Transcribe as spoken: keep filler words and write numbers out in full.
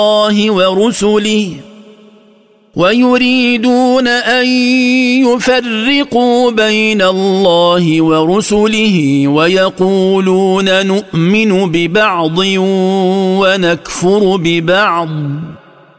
الله ورسله ويريدون أن يفرقوا بين الله ورسله ويقولون نؤمن ببعض ونكفر ببعض